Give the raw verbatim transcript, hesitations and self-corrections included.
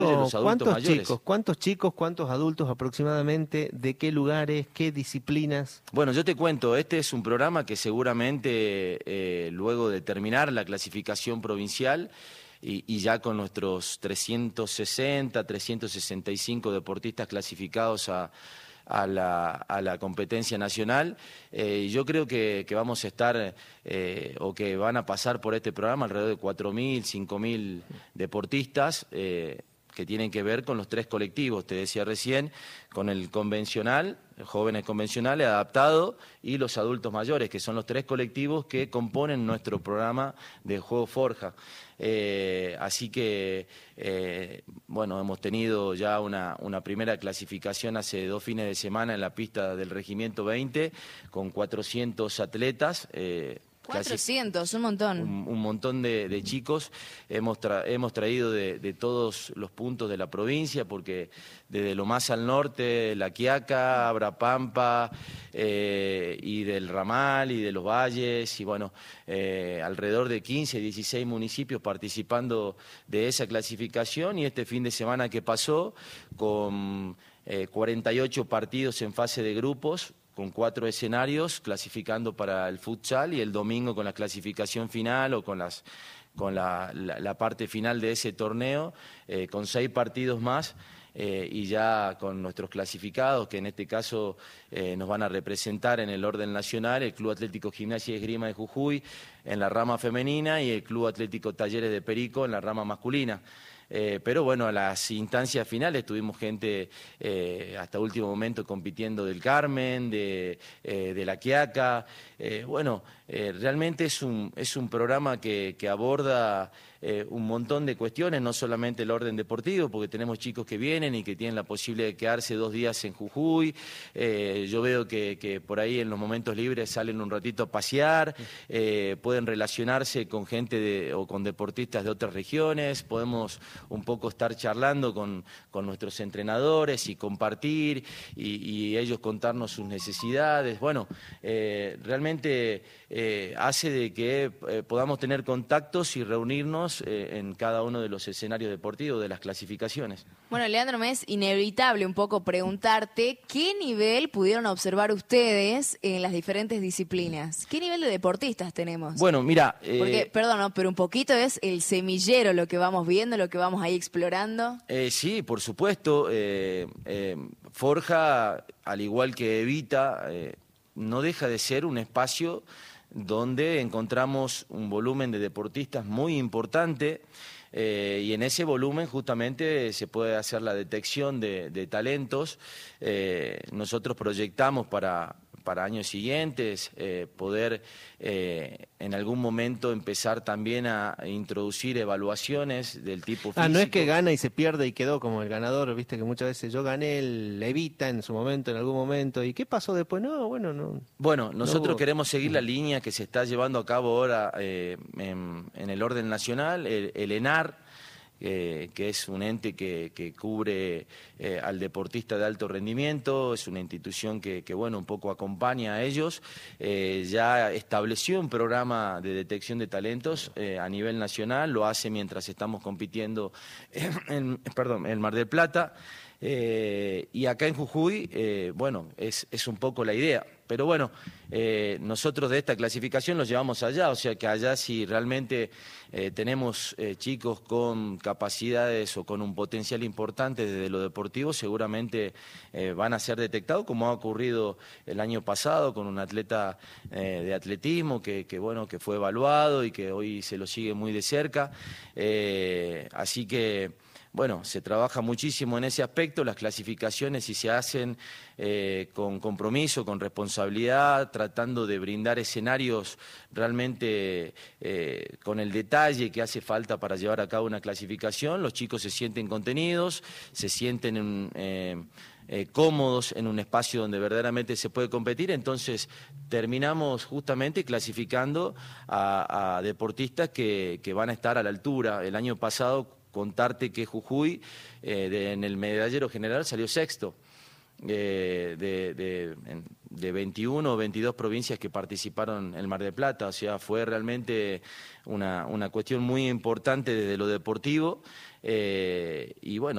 los adultos ¿Cuántos mayores. chicos, cuántos chicos, cuántos adultos aproximadamente, de qué lugares, qué disciplinas? Bueno, yo te cuento, este es un programa que seguramente eh, luego de terminar la clasificación provincial y, y ya con nuestros trescientos sesenta, trescientos sesenta y cinco deportistas clasificados a, a, la, a la competencia nacional, eh, yo creo que, que vamos a estar eh, o que van a pasar por este programa alrededor de cuatro mil, cinco mil deportistas, eh, que tienen que ver con los tres colectivos, te decía recién, con el convencional, jóvenes convencionales, adaptado, y los adultos mayores, que son los tres colectivos que componen nuestro programa de Juego Forja. Eh, así que, eh, bueno, hemos tenido ya una, una primera clasificación hace dos fines de semana en la pista del Regimiento veinte, con cuatrocientos atletas, eh, cuatrocientos, un montón. Un, un montón de, de chicos. Hemos, tra hemos traído de, de todos los puntos de la provincia, porque desde lo más al norte, La Quiaca, Abrapampa, eh, y del Ramal y de los valles, y bueno, eh, alrededor de quince, dieciséis municipios participando de esa clasificación, y este fin de semana que pasó, con eh, cuarenta y ocho partidos en fase de grupos, con cuatro escenarios clasificando para el futsal, y el domingo con la clasificación final o con, las, con la, la, la parte final de ese torneo, eh, con seis partidos más, eh, y ya con nuestros clasificados, que en este caso eh, nos van a representar en el orden nacional, el Club Atlético Gimnasia y Esgrima de Jujuy en la rama femenina y el Club Atlético Talleres de Perico en la rama masculina. Eh, pero bueno, a las instancias finales tuvimos gente eh, hasta último momento compitiendo del Carmen, de, eh, de La Quiaca. Eh, bueno, eh, realmente es un, es un programa que, que aborda eh, un montón de cuestiones, no solamente el orden deportivo, porque tenemos chicos que vienen y que tienen la posibilidad de quedarse dos días en Jujuy. Eh, yo veo que, que por ahí en los momentos libres salen un ratito a pasear, eh, pueden relacionarse con gente de, o con deportistas de otras regiones, podemos un poco estar charlando con, con nuestros entrenadores y compartir y, y ellos contarnos sus necesidades. Bueno, eh, realmente eh, hace de que eh, podamos tener contactos y reunirnos eh, en cada uno de los escenarios deportivos de las clasificaciones. Bueno, Leandro, me es inevitable un poco preguntarte qué nivel pudieron observar ustedes en las diferentes disciplinas. ¿Qué nivel de deportistas tenemos? Bueno, mira... Eh, Porque, perdón, ¿no? pero un poquito es el semillero lo que vamos viendo, lo que vamos ahí explorando. Eh, sí, por supuesto. Eh, eh, Forja, al igual que Evita, eh, no deja de ser un espacio donde encontramos un volumen de deportistas muy importante, eh, y en ese volumen justamente se puede hacer la detección de, de talentos. Eh, nosotros proyectamos para... para años siguientes, eh, poder eh, en algún momento empezar también a introducir evaluaciones del tipo físico. Ah, no es que gana y se pierde y quedó como el ganador, viste que muchas veces yo gané el Evita en su momento, en algún momento, ¿y qué pasó después? No, bueno, no. Bueno, nosotros no hubo... queremos seguir la línea que se está llevando a cabo ahora eh, en, en el orden nacional, el, el ENAR, Eh, que es un ente que, que cubre eh, al deportista de alto rendimiento, es una institución que, que bueno, un poco acompaña a ellos, eh, ya estableció un programa de detección de talentos eh, a nivel nacional, lo hace mientras estamos compitiendo en, en, perdón, en Mar del Plata, eh, y acá en Jujuy, eh, bueno, es, es un poco la idea. Pero bueno, eh, nosotros de esta clasificación los llevamos allá, o sea que allá si realmente eh, tenemos eh, chicos con capacidades o con un potencial importante desde lo deportivo, seguramente eh, van a ser detectados, como ha ocurrido el año pasado con un atleta eh, de atletismo que, que, bueno, que fue evaluado y que hoy se lo sigue muy de cerca. Eh, así que... Bueno, se trabaja muchísimo en ese aspecto, las clasificaciones si se hacen eh, con compromiso, con responsabilidad, tratando de brindar escenarios realmente eh, con el detalle que hace falta para llevar a cabo una clasificación. Los chicos se sienten contenidos, se sienten en, eh, eh, cómodos en un espacio donde verdaderamente se puede competir, entonces terminamos justamente clasificando a, a deportistas que, que van a estar a la altura. El año pasado contarte que Jujuy eh, de, en el medallero general salió sexto eh, de, de, de veintiuno o veintidós provincias que participaron en el Mar del Plata, o sea, fue realmente una, una cuestión muy importante desde lo deportivo, eh, y bueno.